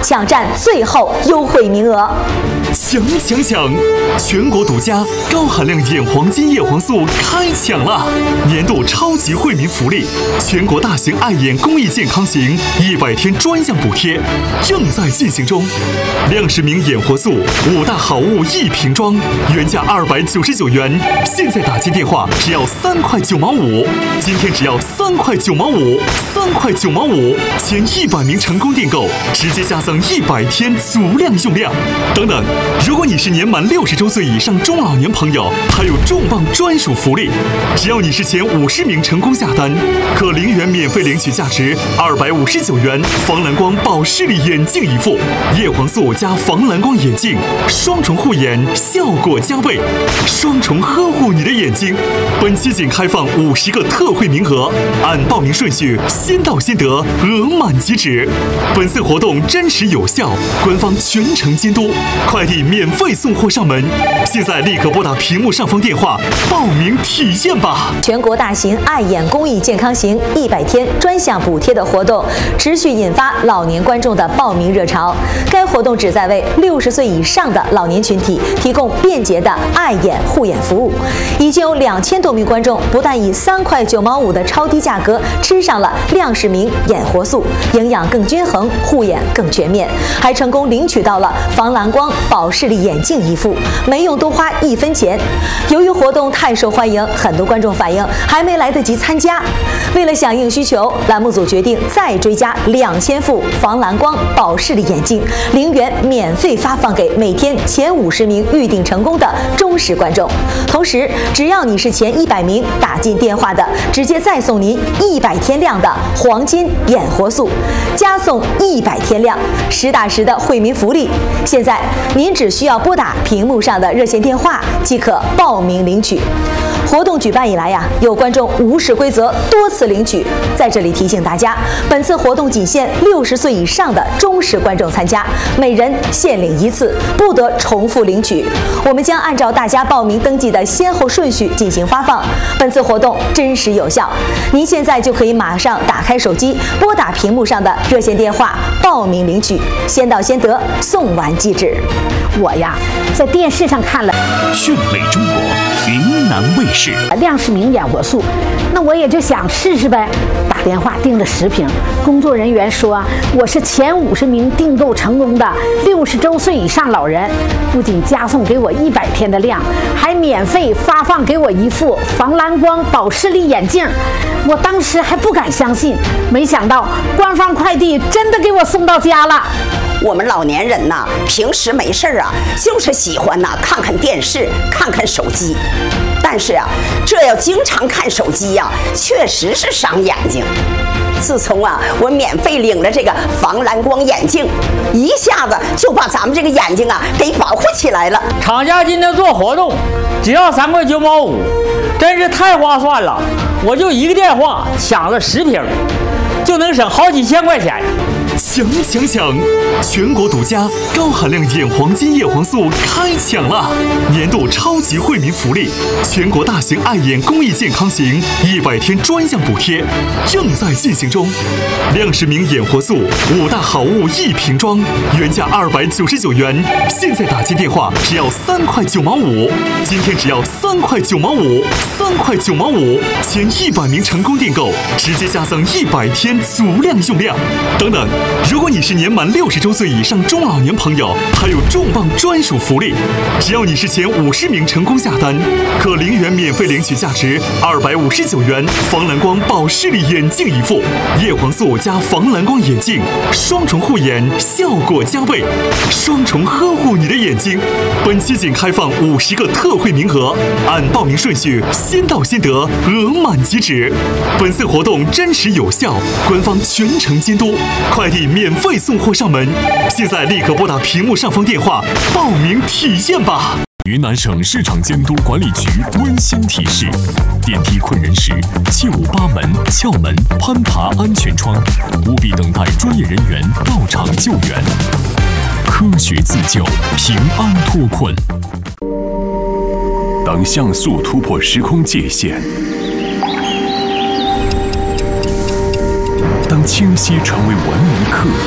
抢占最后优惠名额。 抢！全国独家高含量眼黄金叶黄素开抢了！年度超级惠民福利，全国大型爱眼公益健康行100天专项补贴正在进行中。亮世明眼活素5大好物1瓶装，原价299元，现在打进电话只要3块9毛5，今天只要3块9毛5，3块9毛5，前100名成功订购直接加赠100天足量用量。等等，如果你是年满60周岁以上中老年朋友，还有重磅专属福利，只要你是前50名成功下单，可0元免费领取价值259元防蓝光保视力眼镜一副，叶黄素加防蓝光眼镜，双重护眼，效果加倍，双重呵护你的眼睛。本期仅开放50个特惠名额，按报名顺序先到先得，额满即止。本次活动真实有效，官方全程监督，快递免费送货上门。现在立刻拨打屏幕上方电话报名体验吧！ 全国大型爱眼公益健康行100天专项补贴的活动持续引发老年观众的报名热潮。该活动旨在为60岁以上的老年群体提供便捷的爱眼护眼服务。已经有2000多名观众不但以3块9毛5的超低价格吃上了亮世明眼活素，营养更均衡，护眼更全面，还成功领取到了防蓝光保视力眼镜一副，没用多花1分钱。由于活动太受欢迎，很多观众反映还没来得及参加。为了响应需求，栏目组决定再追加2000副防蓝光保视力眼镜，0元免费发放给每天前50名预订成功的忠实观众。同时，只要你是前100名打进电话的，直接再送您100天量的黄金眼活素，加送100天量，实打实的惠民福利。现在您只需要拨打屏幕上的热线电话即可报名领取。活动举办以来有观众无视规则多次领取，在这里提醒大家，本次活动仅限60岁以上的忠实观众参加，每人限领1次，不得重复领取。我们将按照大家报名登记的先后顺序进行发放。本次活动真实有效，您现在就可以马上打开手机，拨打屏幕上的热线电话报名领取，先到先得，送完即止。 我在电视上看了炫美中国云南卫视亮世明眼活素，那我也就想试试呗，打电话订了10瓶。工作人员说我是前50名订购成功的60周岁以上老人，不仅加送给我100天的量，还免费发放给我1副防蓝光保视力眼镜。我当时还不敢相信，没想到官方快递真的给我送到家了。 我们老年人平时没事就是喜欢看看电视，看看手机。但是这要经常看手机确实是伤眼睛。自从我免费领了这个防蓝光眼镜，一下子就把咱们这个眼睛给保护起来了。 厂家今天做活动，只要3块9毛5，真是太划算了。我就1个电话抢了10瓶，就能省好几千块钱。 抢！全国独家高含量眼黄金叶黄素开抢了！年度超级惠民福利，全国大型爱眼公益健康行100天专项补贴正在进行中。亮世明眼活素5大好物1瓶装，原价299元，现在打进电话只要3块9毛5，今天只要3块9毛5，3块9毛5，前100名成功订购直接加赠100天足量用量。等等，如果你是年满60周岁以上中老年朋友，还有重磅专属福利，只要你是前50名成功下单，可0元免费领取价值259元防蓝光保视力眼镜一副，叶黄素加防蓝光眼镜，双重护眼，效果加倍，双重呵护你的眼睛。本期仅开放50个特惠名额，按报名顺序先到先得，额满即止。本次活动真实有效，官方全程监督，快递免费送货上门。现在立刻拨打屏幕上方电话报名体验吧！ 云南省市场监督管理局温馨提示：电梯困人时，切勿扒门、撬门、攀爬安全窗，务必等待专业人员到场救援。科学自救，平安脱困。当像素突破时空界限，当清晰成为文明课。